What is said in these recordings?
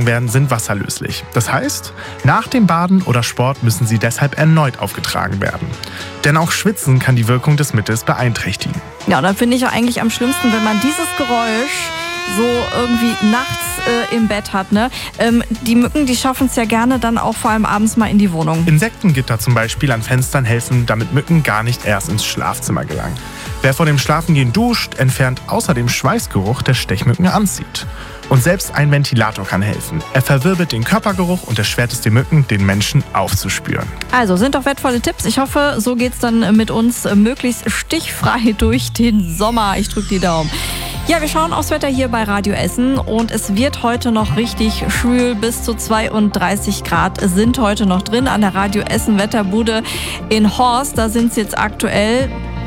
aufgetragen werden, sind wasserlöslich. Das heißt, nach dem Baden oder Sport müssen sie deshalb erneut aufgetragen werden. Denn auch Schwitzen kann die Wirkung des Mittels beeinträchtigen. Ja, dann finde ich ja eigentlich am schlimmsten, wenn man dieses Geräusch so irgendwie nachts im Bett hat. Ne? Die Mücken, die schaffen es ja gerne dann auch vor allem abends mal in die Wohnung. Insektengitter zum Beispiel an Fenstern helfen, damit Mücken gar nicht erst ins Schlafzimmer gelangen. Wer vor dem Schlafengehen duscht, entfernt außerdem Schweißgeruch, der Stechmücken anzieht. Und selbst ein Ventilator kann helfen. Er verwirbelt den Körpergeruch und erschwert es den Mücken, den Menschen aufzuspüren. Also sind doch wertvolle Tipps. Ich hoffe, so geht's dann mit uns möglichst stichfrei durch den Sommer. Ich drücke die Daumen. Ja, wir schauen aufs Wetter hier bei Radio Essen und es wird heute noch richtig schwül. Bis zu 32 Grad sind heute noch drin an der Radio Essen Wetterbude in Horst. Da sind es jetzt aktuell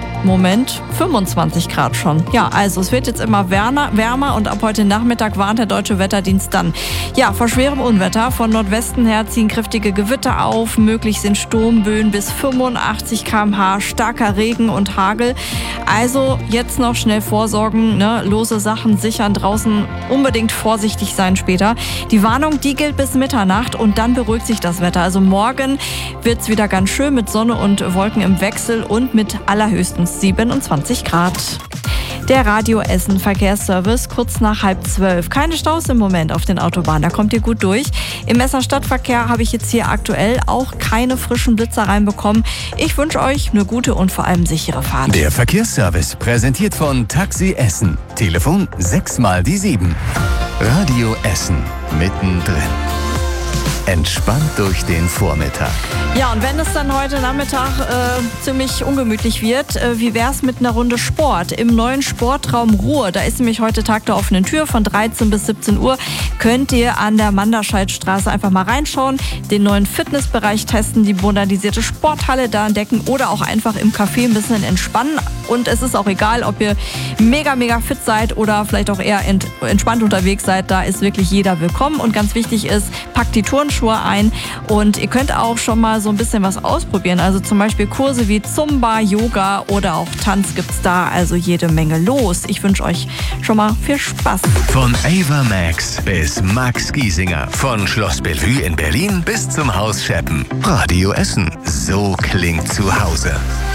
25 Grad schon. Ja, also es wird jetzt immer wärmer und ab heute Nachmittag warnt der Deutsche Wetterdienst dann. Ja, vor schwerem Unwetter. Von Nordwesten her ziehen kräftige Gewitter auf. Möglich sind Sturmböen bis 85 km/h, starker Regen und Hagel. Also jetzt noch schnell vorsorgen, ne? Lose Sachen sichern, draußen unbedingt vorsichtig sein später. Die Warnung, die gilt bis Mitternacht und dann beruhigt sich das Wetter. Also morgen wird es wieder ganz schön mit Sonne und Wolken im Wechsel und mit allerhöchstens 27 Grad. Der Radio Essen Verkehrsservice kurz nach 11:30. Keine Staus im Moment auf den Autobahnen, da kommt ihr gut durch. Im Essener Stadtverkehr habe ich jetzt hier aktuell auch keine frischen Blitzer reinbekommen. Ich wünsche euch eine gute und vor allem sichere Fahrt. Der Verkehrsservice präsentiert von Taxi Essen. Telefon 6x7. Radio Essen mittendrin. Entspannt durch den Vormittag. Ja, und wenn es dann heute Nachmittag ziemlich ungemütlich wird, wie wär's mit einer Runde Sport im neuen Sportraum Ruhr? Da ist nämlich heute Tag der offenen Tür von 13 bis 17 Uhr. Könnt ihr an der Manderscheidstraße einfach mal reinschauen, den neuen Fitnessbereich testen, die modernisierte Sporthalle da entdecken oder auch einfach im Café ein bisschen entspannen. Und es ist auch egal, ob ihr mega fit seid oder vielleicht auch eher entspannt unterwegs seid. Da ist wirklich jeder willkommen. Und ganz wichtig ist, packt die Turnschuhe ein und ihr könnt auch schon mal so ein bisschen was ausprobieren. Also zum Beispiel Kurse wie Zumba, Yoga oder auch Tanz gibt's da. Also jede Menge los. Ich wünsche euch schon mal viel Spaß. Von Ava Max bis Max Giesinger. Von Schloss Bellevue in Berlin bis zum Haus Scheppen. Radio Essen. So klingt zu Hause.